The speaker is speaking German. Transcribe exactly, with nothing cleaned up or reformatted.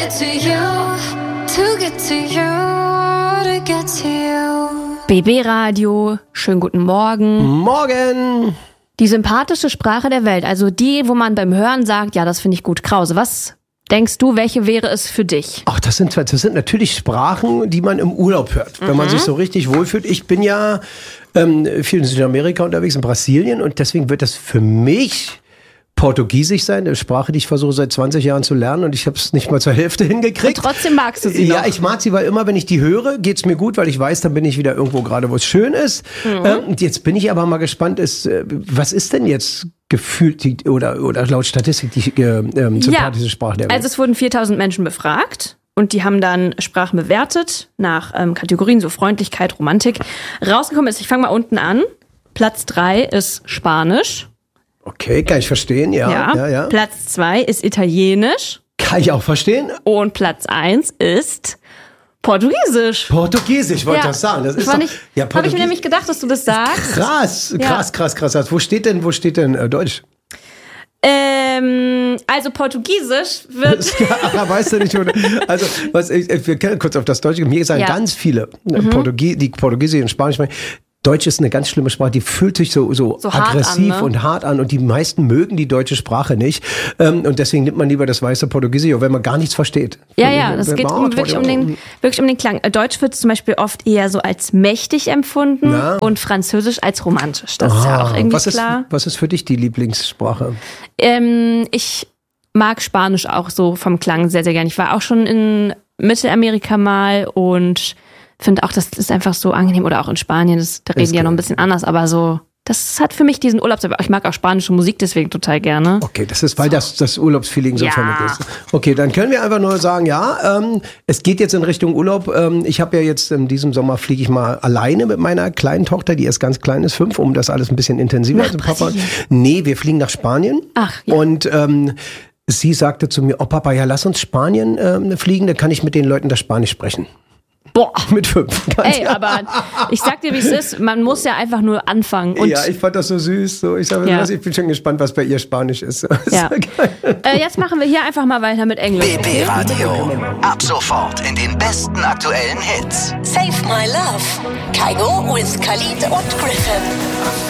get to you, to get to you, to get to you. B B Radio, schönen guten Morgen. Morgen! Die sympathische Sprache der Welt, also die, wo man beim Hören sagt, ja, das finde ich gut. Krause, was denkst du, welche wäre es für dich? Ach, das sind, das sind natürlich Sprachen, die man im Urlaub hört, wenn mhm. man sich so richtig wohlfühlt. Ich bin ja ähm, viel in Südamerika unterwegs, in Brasilien, und deswegen wird das für mich Portugiesisch sein, eine Sprache, die ich versuche seit zwanzig Jahren zu lernen, und ich habe es nicht mal zur Hälfte hingekriegt. Und trotzdem magst du sie noch? Ja, ich mag sie, weil immer, wenn ich die höre, geht's mir gut, weil ich weiß, dann bin ich wieder irgendwo gerade, wo es schön ist. Mhm. Ähm, und jetzt bin ich aber mal gespannt, ist, äh, was ist denn jetzt gefühlt die, oder, oder laut Statistik die äh, ähm, sympathische ja. Sprache der Welt? Also es wurden viertausend Menschen befragt. Und die haben dann Sprachen bewertet nach ähm, Kategorien, so Freundlichkeit, Romantik. Rausgekommen ist, ich fange mal unten an, Platz drei ist Spanisch. Okay, kann ich verstehen, ja. Ja. ja, ja. Platz zwei ist Italienisch. Kann ich auch verstehen. Und Platz eins ist Portugiesisch. Portugiesisch, wollte ich ja. das sagen. Das ist doch, doch, ja, habe ich mir nämlich gedacht, dass du das sagst. Krass, krass, ja. krass, krass, krass. Wo steht denn, wo steht denn äh, Deutsch? Ähm, also Portugiesisch wird... Ja, weißt du nicht, also was ich, wir können kurz auf das Deutsche, mir sagen ja. ganz viele, mhm. Portugie, die Portugiesisch und Spanisch sprechen. Deutsch ist eine ganz schlimme Sprache, die fühlt sich so, so, so aggressiv hart an, ne? und hart an, und die meisten mögen die deutsche Sprache nicht, ähm, und deswegen nimmt man lieber das weiße Portugiesisch, wenn man gar nichts versteht. Ja, ja, das geht um, wirklich, um den, wirklich um den Klang. Deutsch wird zum Beispiel oft eher so als mächtig empfunden ja. und Französisch als romantisch. Das ah, ist ja auch irgendwie was klar. Ist, was ist für dich die Lieblingssprache? Ähm, ich mag Spanisch auch so vom Klang sehr, sehr gern. Ich war auch schon in Mittelamerika mal und finde auch, das ist einfach so angenehm. Oder auch in Spanien, das, da reden die ja noch ein bisschen anders, aber so, das hat für mich diesen Urlaubs... Ich mag auch spanische Musik deswegen total gerne. Okay, das ist, weil so. das, das Urlaubsfeeling so ja. vermittelt ist. Okay, dann können wir einfach nur sagen, ja, ähm, es geht jetzt in Richtung Urlaub. Ähm, ich habe ja jetzt in diesem Sommer, fliege ich mal alleine mit meiner kleinen Tochter, die erst ganz klein ist, fünf, um das alles ein bisschen intensiver nach zu Papa. Brasilien. Nee, wir fliegen nach Spanien. Ach, ja. Und ähm, sie sagte zu mir, oh Papa, ja, lass uns Spanien ähm, fliegen, dann kann ich mit den Leuten das Spanisch sprechen. Boah. Mit fünf. Ey, aber ich sag dir, wie es ist, man muss ja einfach nur anfangen. Und ja, ich fand das so süß. So. Ich, sag, ja. ich bin schon gespannt, was bei ihr Spanisch ist. Ja. äh, jetzt machen wir hier einfach mal weiter mit Englisch. B B Radio. Ab sofort in den besten aktuellen Hits. Save My Love. Kaigo with Khalid und Griffin.